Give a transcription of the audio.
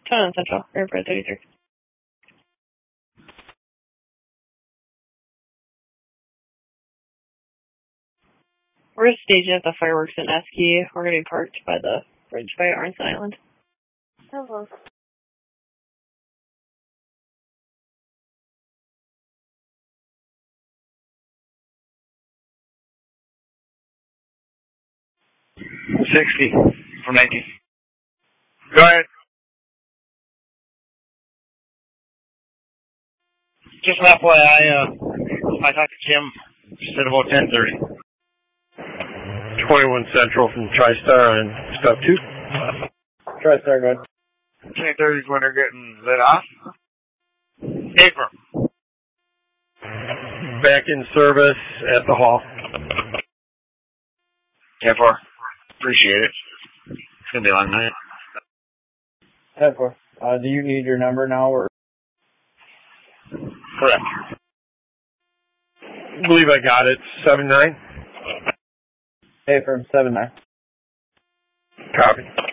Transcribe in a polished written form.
10 Central, Airport 33. We're staging at the fireworks in Esky. We're going to be parked by the bridge by Arnson Island. Hello. $60 for Nike. Go ahead. Just an FYI, I talked to Kim. She said about 10:30. 21 Central from TriStar on stop 2. TriStar, go ahead. 10:30 is when they're getting lit off. Paper. Back in service at the hall. 10-4. Appreciate it. It's going to be a long night. 10-4. Do you need your number now, or? Correct. I believe I got it. 79. Hey, from 79. Copy.